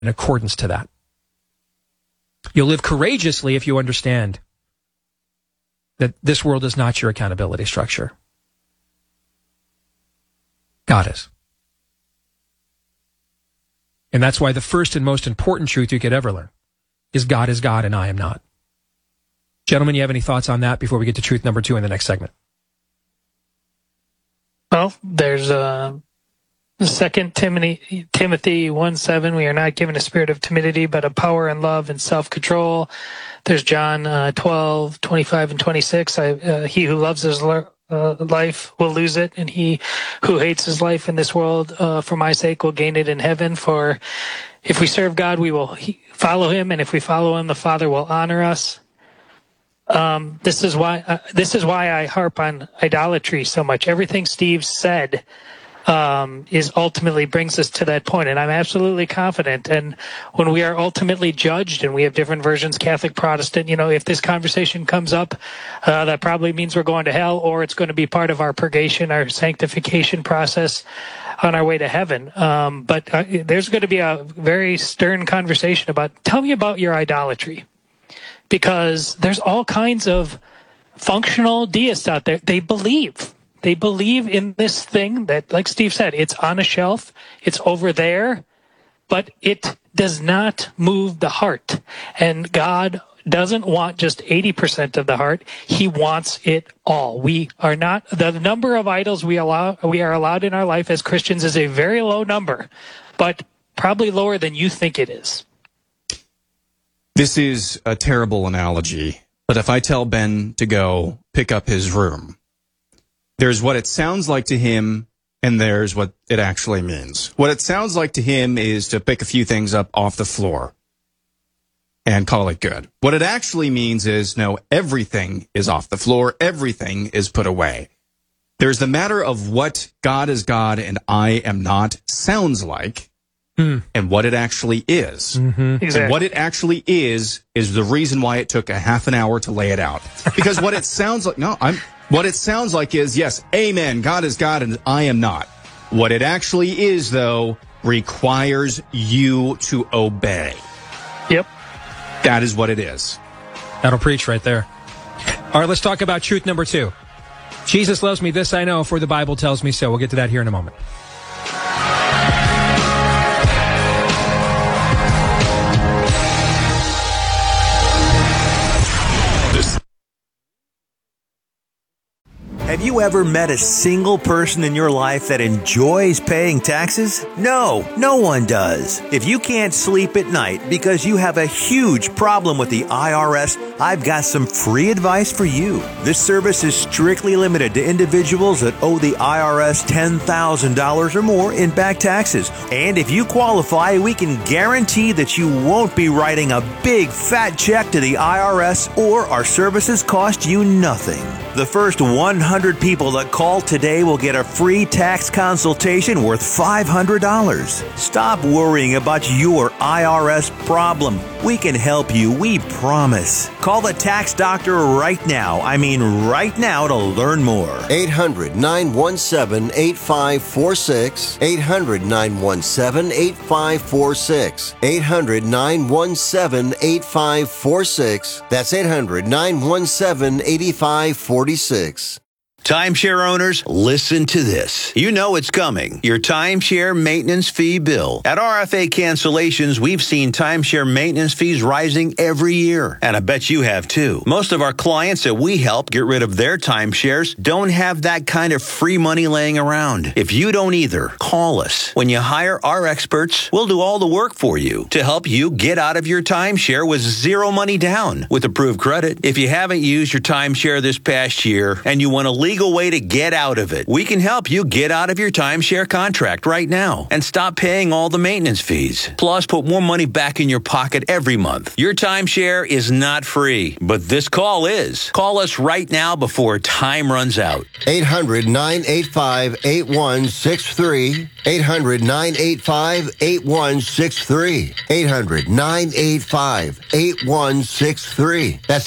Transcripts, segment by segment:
in accordance to that. You'll live courageously if you understand that this world is not your accountability structure. God is. And that's why the first and most important truth you could ever learn is God and I am not. Gentlemen, you have any thoughts on that before we get to truth number 2 in the next segment? Well, there's 2 Timothy 1:7. We are not given a spirit of timidity, but of power and love and self-control. There's John 12:25 and 26. He who loves his life will lose it, and he who hates his life in this world for my sake will gain it in heaven. For if we serve God, we will follow him, and if we follow him, the Father will honor us. This is why I harp on idolatry so much. Everything Steve said is ultimately brings us to that point, and I'm absolutely confident. And when we are ultimately judged, and we have different versions, Catholic, Protestant, if this conversation comes up, that probably means we're going to hell, or it's going to be part of our purgation, our sanctification process on our way to heaven. But there's going to be a very stern conversation about, tell me about your idolatry. Because there's all kinds of functional deists out there. They believe in this thing that, like Steve said, it's on a shelf, it's over there, but it does not move the heart. And God doesn't want just 80% of the heart. He wants it all. We are not, the number of idols we are allowed in our life as Christians is a very low number, but probably lower than you think it is. This is a terrible analogy, but if I tell Ben to go pick up his room, there's what it sounds like to him, and there's what it actually means. What it sounds like to him is to pick a few things up off the floor and call it good. What it actually means is, no, everything is off the floor, everything is put away. There's the matter of what God is God and I am not sounds like, and what it actually is. Mm-hmm. Exactly. And what it actually is the reason why it took a half an hour to lay it out. Because what it sounds like, what it sounds like is, yes, amen, God is God and I am not. What it actually is, though, requires you to obey. Yep. That is what it is. That'll preach right there. All right, let's talk about truth number 2. Jesus loves me, this I know, for the Bible tells me so. We'll get to that here in a moment. Have you ever met a single person in your life that enjoys paying taxes? No, no one does. If you can't sleep at night because you have a huge problem with the IRS, I've got some free advice for you. This service is strictly limited to individuals that owe the IRS $10,000 or more in back taxes. And if you qualify, we can guarantee that you won't be writing a big fat check to the IRS, or our services cost you nothing. The first 100 people that call today will get a free tax consultation worth $500. Stop worrying about your IRS problem. We can help you, we promise. Call the tax doctor right now. I mean right now, to learn more. 800-917-8546. 800-917-8546. 800-917-8546. That's 800-917-8546. Timeshare owners, listen to this. You know it's coming. Your timeshare maintenance fee bill. At RFA Cancellations, we've seen timeshare maintenance fees rising every year. And I bet you have too. Most of our clients that we help get rid of their timeshares don't have that kind of free money laying around. If you don't either, call us. When you hire our experts, we'll do all the work for you to help you get out of your timeshare with zero money down with approved credit. If you haven't used your timeshare this past year and you want to legal way to get out of it, we can help you get out of your timeshare contract right now and stop paying all the maintenance fees. Plus, put more money back in your pocket every month. Your timeshare is not free, but this call is. Call us right now before time runs out. 800-985-8163. 800-985-8163. 800-985-8163. That's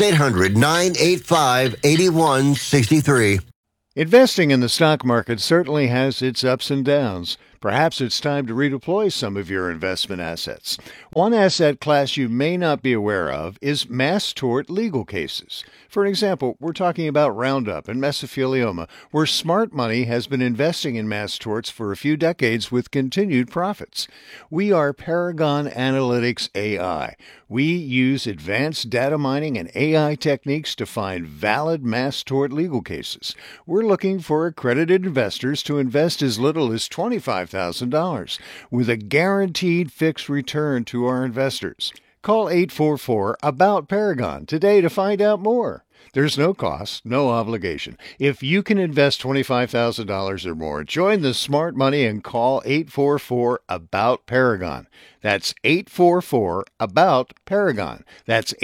800-985-8163. Investing in the stock market certainly has its ups and downs. Perhaps it's time to redeploy some of your investment assets. One asset class you may not be aware of is mass tort legal cases. For example, we're talking about Roundup and mesothelioma, where smart money has been investing in mass torts for a few decades with continued profits. We are Paragon Analytics AI. We use advanced data mining and AI techniques to find valid mass tort legal cases. We're looking for accredited investors to invest as little as $25,000 with a guaranteed fixed return to our investors. Call 844-ABOUT-PARAGON today to find out more. There's no cost, no obligation. If you can invest $25,000 or more, join the smart money and call 844-ABOUT-PARAGON. That's 844-ABOUT-PARAGON. That's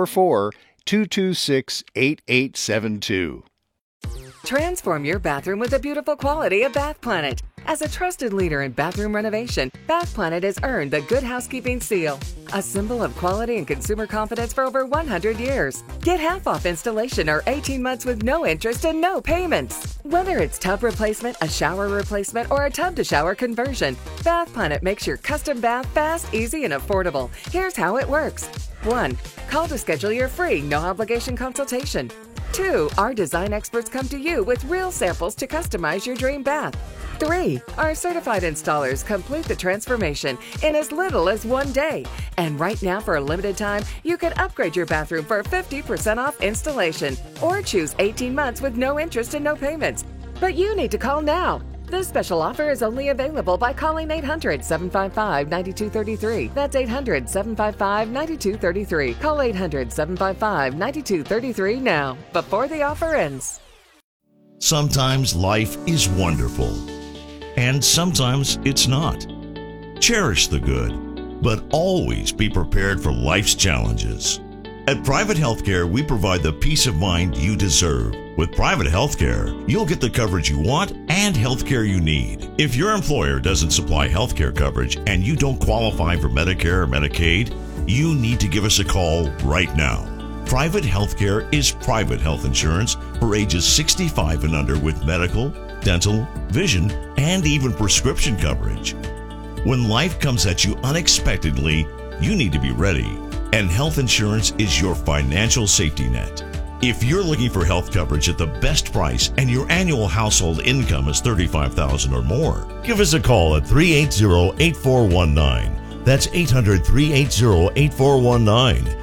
844-226-8872. Transform your bathroom with the beautiful quality of Bath Planet. As a trusted leader in bathroom renovation, Bath Planet has earned the Good Housekeeping seal, a symbol of quality and consumer confidence for over 100 years. Get half off installation or 18 months with no interest and no payments. Whether it's tub replacement, a shower replacement, or a tub-to-shower conversion, Bath Planet makes your custom bath fast, easy, and affordable. Here's how it works. 1. Call to schedule your free, no-obligation consultation. 2. Our design experts come to you with real samples to customize your dream bath. 3. Our certified installers complete the transformation in as little as 1 day. And right now, for a limited time, you can upgrade your bathroom for 50% off installation or choose 18 months with no interest and no payments. But you need to call now. This special offer is only available by calling 800-755-9233. That's 800-755-9233. Call 800-755-9233 now, before the offer ends. Sometimes life is wonderful, and sometimes it's not. Cherish the good, but always be prepared for life's challenges. At Private Healthcare, we provide the peace of mind you deserve. With Private Healthcare, you'll get the coverage you want and healthcare you need. If your employer doesn't supply healthcare coverage and you don't qualify for Medicare or Medicaid, you need to give us a call right now. Private Healthcare is private health insurance for ages 65 and under with medical, dental, vision, and even prescription coverage. When life comes at you unexpectedly, you need to be ready. And health insurance is your financial safety net. If you're looking for health coverage at the best price and your annual household income is $35,000 or more, give us a call at 380-8419. That's 800-380-8419.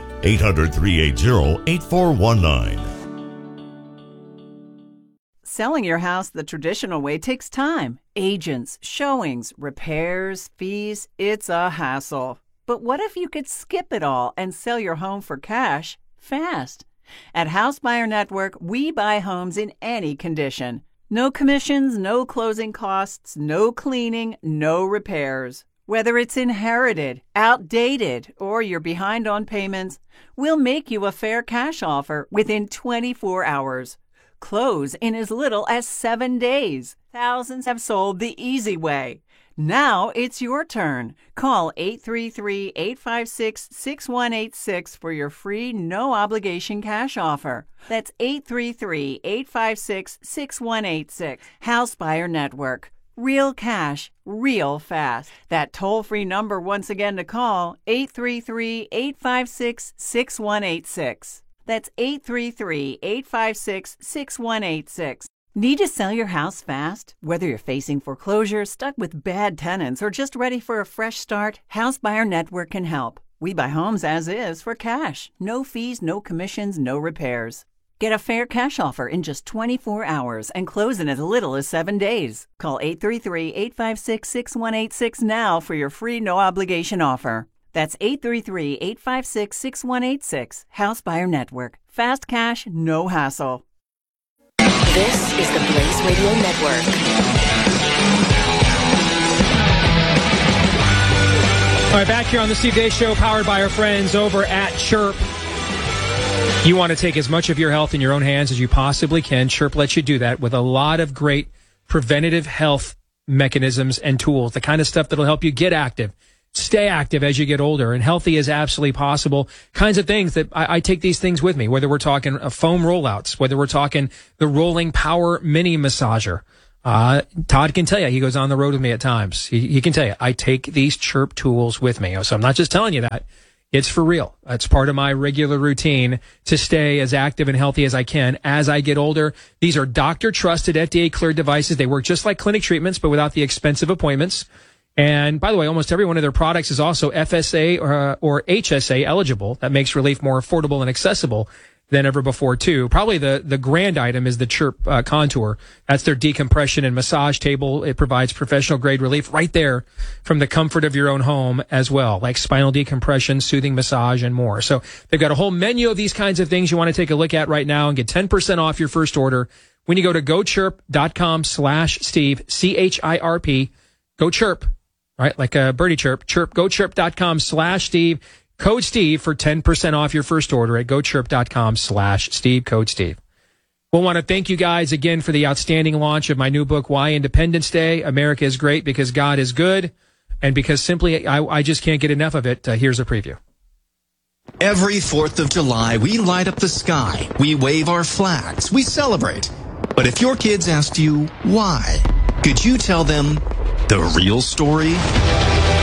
800-380-8419. Selling your house the traditional way takes time. Agents, showings, repairs, fees. It's a hassle. But what if you could skip it all and sell your home for cash fast? At House Buyer Network, we buy homes in any condition. No commissions, no closing costs, no cleaning, no repairs. Whether it's inherited, outdated, or you're behind on payments, we'll make you a fair cash offer within 24 hours. Close in as little as 7 days. Thousands have sold the easy way. Now it's your turn. Call 833-856-6186 for your free, no-obligation cash offer. That's 833-856-6186. House Buyer Network. Real cash, real fast. That toll-free number once again to call, 833-856-6186. That's 833-856-6186. Need to sell your house fast? Whether you're facing foreclosure, stuck with bad tenants, or just ready for a fresh start, House Buyer Network can help. We buy homes as is for cash. No fees, no commissions, no repairs. Get a fair cash offer in just 24 hours and close in as little as 7 days. Call 833-856-6186 now for your free no-obligation offer. That's 833-856-6186. House Buyer Network. Fast cash, no hassle. This is the Blaze Radio Network. All right, back here on the Steve Deace Show, powered by our friends over at Chirp. You want to take as much of your health in your own hands as you possibly can. Chirp lets you do that with a lot of great preventative health mechanisms and tools, the kind of stuff that'll help you get active, stay active as you get older, and healthy as absolutely possible. Kinds of things that I take these things with me, whether we're talking foam rollouts, whether we're talking the Rolling Power Mini Massager, Todd can tell you, he goes on the road with me at times. He can tell you, I take these Chirp tools with me. So I'm not just telling you that. It's for real. It's part of my regular routine to stay as active and healthy as I can as I get older. These are doctor-trusted, FDA-cleared devices. They work just like clinic treatments, but without the expensive appointments. And by the way, almost every one of their products is also FSA or HSA eligible. That makes relief more affordable and accessible than ever before, too. Probably the grand item is the Chirp Contour. That's their decompression and massage table. It provides professional-grade relief right there from the comfort of your own home as well, like spinal decompression, soothing massage, and more. So they've got a whole menu of these kinds of things you want to take a look at right now and get 10% off your first order when you go to gochirp.com/Steve, CHIRP. Go Chirp, right? Like a birdie chirp. GoChirp.com/Steve. Code Steve for 10% off your first order at gochirp.com/Steve. Code Steve. We'll want to thank you guys again for the outstanding launch of my new book, Why Independence Day? America is Great Because God is Good. And because simply I just can't get enough of it. Here's a preview. Every 4th of July, we light up the sky. We wave our flags. We celebrate. But if your kids asked you why, could you tell them the real story?